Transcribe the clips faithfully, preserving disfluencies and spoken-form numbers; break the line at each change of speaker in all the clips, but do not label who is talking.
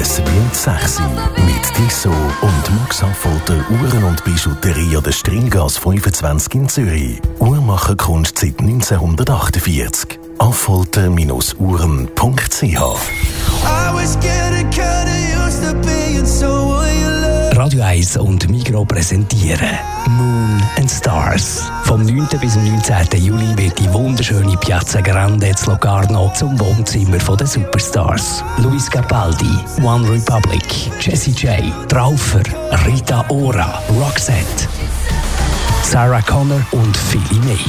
Es wird sexy mit Tissot und Max Affolter Uhren und Bijouterie an der Strilgas fünfundzwanzig in Zürich. Uhrmacherkunst seit neunzehnhundertachtundvierzig. affolter Uhren punkt c h.
Radio eins und Migros präsentieren Moon and Stars. Vom neunten bis neunzehnten Juli wird die wunderschöne Piazza Grande in Locarno zum Wohnzimmer der Superstars. Luis Capaldi, One Republic, Jessie J, Traufer, Rita Ora, Roxette, Sarah Connor und viele mehr.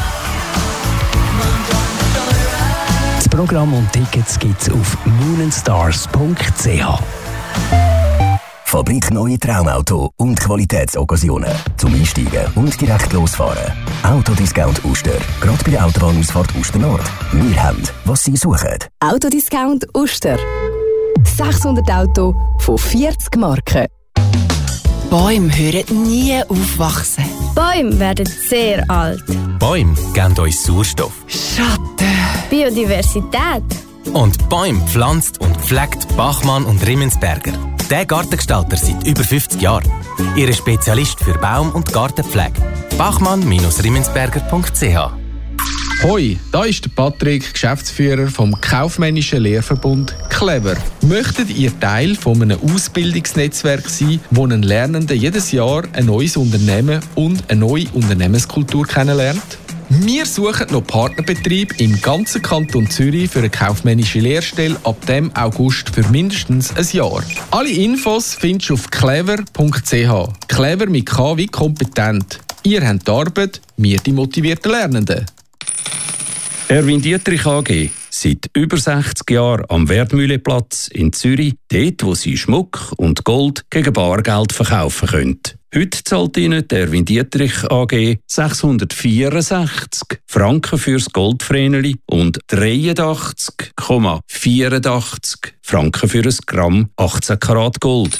Das Programm und Tickets gibt's auf moonandstars punkt c h.
Fabrik Neue Traumauto und Qualitätsoccasionen. Zum Einsteigen und direkt losfahren. Autodiscount Uster. Gerade bei der Autobahnausfahrt Uster Nord. Wir haben, was Sie suchen.
Autodiscount Uster. sechshundert Autos von vierzig Marken.
Bäume hören nie aufwachsen.
Bäume werden sehr alt.
Bäume geben uns Sauerstoff.
Schatten.
Biodiversität.
Und Bäume pflanzt und pflegt Bachmann und Rimmensberger. Der Gartengestalter seit über fünfzig Jahren. Ihre Spezialist für Baum- und Gartenpflege. bachmann Rimmensberger punkt c h.
Hoi, da ist der Patrick, Geschäftsführer vom kaufmännischen Lehrverbund Clever. Möchtet ihr Teil von einem Ausbildungsnetzwerk sein, wo ein Lernender jedes Jahr ein neues Unternehmen und eine neue Unternehmenskultur kennenlernt? Wir suchen noch Partnerbetrieb im ganzen Kanton Zürich für eine kaufmännische Lehrstelle ab dem August für mindestens ein Jahr. Alle Infos findest du auf clever punkt c h. Clever mit K wie kompetent. Ihr habt die Arbeit, wir die motivierten Lernenden.
Erwin Dietrich A G. Seit über sechzig Jahren am Wertmühleplatz in Zürich, dort wo Sie Schmuck und Gold gegen Bargeld verkaufen können. Heute zahlt Ihnen der Erwin Dietrich A G sechshundertvierundsechzig Franken fürs Goldvreneli und dreiundachtzig Komma vierundachtzig Franken für ein Gramm achtzehn Karat Gold.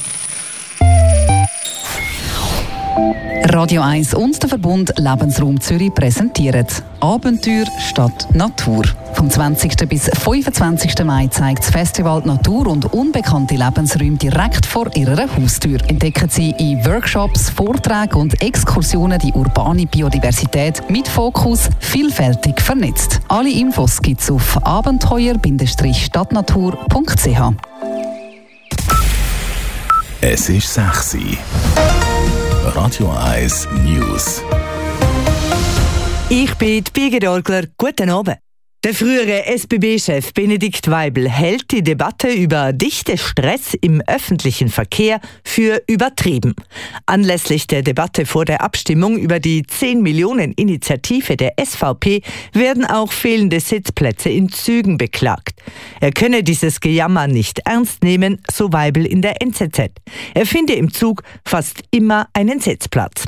Radio eins und der Verbund Lebensraum Zürich präsentieren Abenteuer statt Natur. Vom zwanzigsten bis fünfundzwanzigsten Mai zeigt das Festival Natur und unbekannte Lebensräume direkt vor ihrer Haustür. Entdecken Sie in Workshops, Vorträgen und Exkursionen die urbane Biodiversität mit Fokus vielfältig vernetzt. Alle Infos gibt es auf abenteuer stadtnatur punkt c h.
Es ist sexy. Radio eins News.
Ich bin die Birgit Orgler. Guten Abend. Der frühere S B B-Chef Benedikt Weibel hält die Debatte über dichten Stress im öffentlichen Verkehr für übertrieben. Anlässlich der Debatte vor der Abstimmung über die zehn Millionen Initiative der S V P werden auch fehlende Sitzplätze in Zügen beklagt. Er könne dieses Gejammer nicht ernst nehmen, so Weibel in der N Z Z. Er finde im Zug fast immer einen Sitzplatz.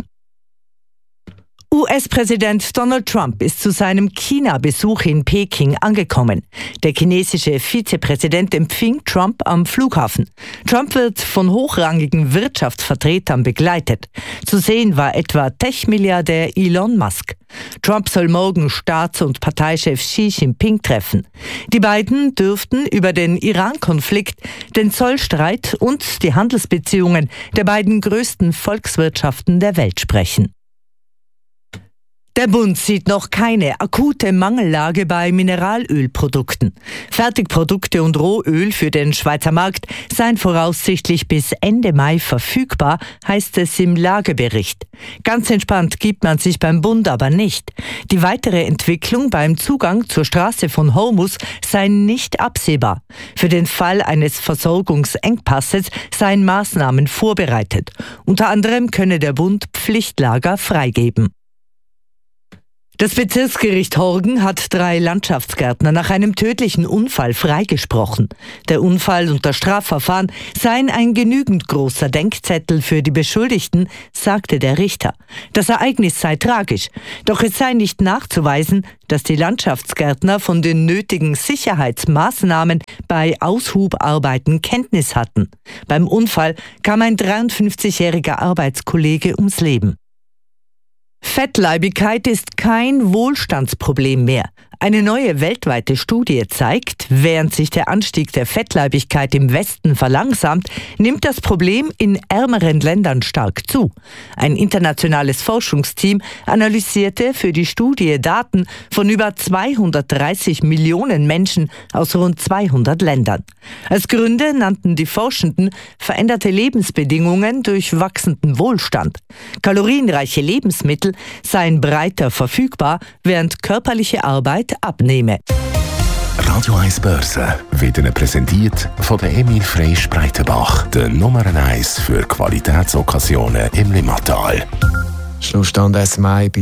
U S-Präsident Donald Trump ist zu seinem China-Besuch in Peking angekommen. Der chinesische Vizepräsident empfing Trump am Flughafen. Trump wird von hochrangigen Wirtschaftsvertretern begleitet. Zu sehen war etwa Tech-Milliardär Elon Musk. Trump soll morgen Staats- und Parteichef Xi Jinping treffen. Die beiden dürften über den Iran-Konflikt, den Zollstreit und die Handelsbeziehungen der beiden größten Volkswirtschaften der Welt sprechen. Der Bund sieht noch keine akute Mangellage bei Mineralölprodukten. Fertigprodukte und Rohöl für den Schweizer Markt seien voraussichtlich bis Ende Mai verfügbar, heißt es im Lagebericht. Ganz entspannt gibt man sich beim Bund aber nicht. Die weitere Entwicklung beim Zugang zur Straße von Hormuz sei nicht absehbar. Für den Fall eines Versorgungsengpasses seien Maßnahmen vorbereitet. Unter anderem könne der Bund Pflichtlager freigeben. Das Bezirksgericht Horgen hat drei Landschaftsgärtner nach einem tödlichen Unfall freigesprochen. Der Unfall und das Strafverfahren seien ein genügend großer Denkzettel für die Beschuldigten, sagte der Richter. Das Ereignis sei tragisch, doch es sei nicht nachzuweisen, dass die Landschaftsgärtner von den nötigen Sicherheitsmaßnahmen bei Aushubarbeiten Kenntnis hatten. Beim Unfall kam ein dreiundfünfzigjähriger Arbeitskollege ums Leben. Fettleibigkeit ist kein Wohlstandsproblem mehr. Eine neue weltweite Studie zeigt, während sich der Anstieg der Fettleibigkeit im Westen verlangsamt, nimmt das Problem in ärmeren Ländern stark zu. Ein internationales Forschungsteam analysierte für die Studie Daten von über zweihundertdreißig Millionen Menschen aus rund zweihundert Ländern. Als Gründe nannten die Forschenden veränderte Lebensbedingungen durch wachsenden Wohlstand. Kalorienreiche Lebensmittel seien breiter verfügbar, während körperliche Arbeit abnehme.
Radio eins Börse wird Ihnen präsentiert von der Emil Frey Spreitenbach, der Nummer eins für Qualitätsokkasionen im Limmatal.
Schlussstand S M I bei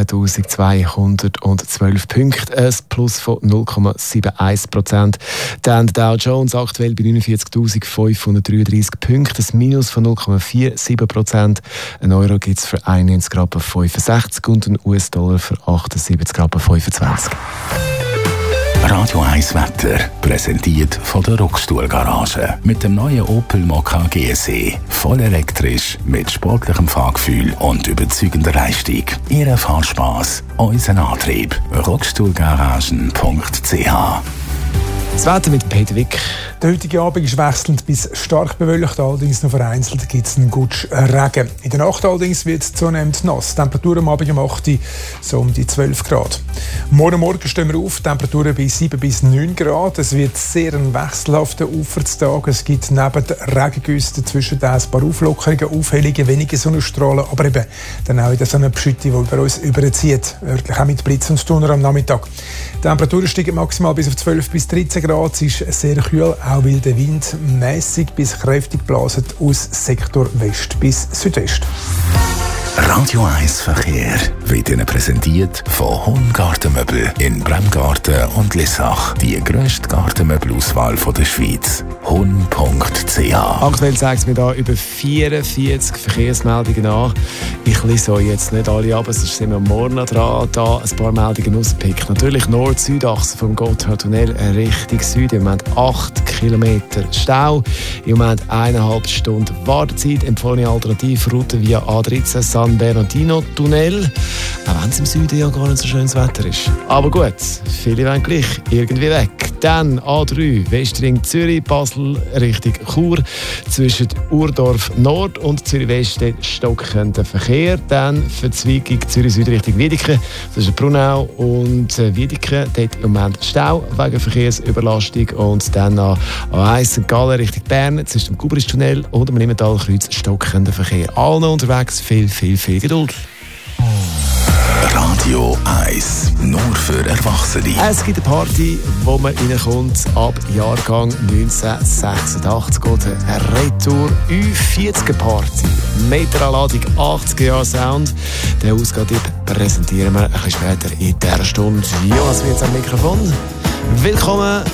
dreizehntausendzweihundertzwölf Punkten, ein Plus von null Komma einundsiebzig Prozent. Dann der Dow Jones aktuell bei neunundvierzigtausendfünfhundertdreiunddreißig Punkten, ein Minus von null Komma siebenundvierzig Prozent. Ein Euro gibt es für einundneunzig Komma fünfundsechzig und ein U S-Dollar für achtundsiebzig Komma fünfundzwanzig.
Radio eins Wetter, präsentiert von der Rockstuhl-Garage. Mit dem neuen Opel Mokka G S E. Voll elektrisch, mit sportlichem Fahrgefühl und überzeugender Leistung. Ihr Fahrspaß, unser Antrieb. rockstuhlgaragen punkt c h.
Das Wetter mit Peter Wick.
Der heutige Abend ist wechselnd bis stark bewölkt, allerdings noch vereinzelt gibt es einen Gutsch Regen. In der Nacht allerdings wird es zunehmend nass. Temperatur am Abend um acht Uhr so um die zwölf Grad. Morgen Morgen stehen wir auf, Temperaturen bei sieben bis neun Grad. Es wird sehr ein wechselhafter Aufwärtstag. Es gibt neben den Regengüssen dazwischen ein paar Auflockerungen, Aufhellungen, wenige Sonnenstrahlen, aber eben dann auch wieder so eine Beschüttung, die über uns überzieht. Örtlich auch mit Blitz und Donner am Nachmittag. Die Temperaturen steigen maximal bis auf zwölf bis dreizehn Grad. Es ist sehr kühl, auch weil der Wind mäßig bis kräftig bläst aus Sektor West bis Südwest.
Radio eins Verkehr wird Ihnen präsentiert von Hon Gartenmöbel in Bremgarten und Lissach. Die grösste Gartenmöbelauswahl der Schweiz. hon punkt c h.
Aktuell zeigt es mir da über vierundvierzig Verkehrsmeldungen nach. Ich lese euch jetzt nicht alle ab, sonst sind wir morgen noch dran, da ein paar Meldungen rauspickt. Natürlich Nord-Süd-Achse vom Gotthardtunnel Richtung Süden. Im Moment acht Kilometer Stau. Im Moment eineinhalb Stunden Wartezeit. Empfohlene Alternativroute via A dreizehn San Bernardino-Tunnel. Auch wenn es im Süden ja gar nicht so schönes Wetter ist. Aber gut, viele wollen gleich irgendwie weg. Dann A drei, Westring Zürich, Basel Richtung Chur. Zwischen Urdorf Nord und Zürich West stockender Verkehr. Dann Verzweigung Zürich Süd Richtung Wiedeke. Das ist Brunau und Wiedeke. Dort im Moment Stau wegen Verkehrsüberlastung. Und dann an A eins Sankt Gallen Richtung Bern. Zwischen dem Kubristunnel und dem Limmentalkreuz stockender Verkehr. Allen unterwegs viel, viel, viel Geduld.
Radio eins, nur für Erwachsene.
Es gibt eine Party, wo man reinkommt ab Jahrgang neunzehnhundertsechsundachtzig. Eine Retour Ü vierzig Party. Meteranladung achtziger Jahre Sound. Den Ausgabe präsentieren wir ein bisschen später in dieser Stunde. Jonas wird am Mikrofon. Willkommen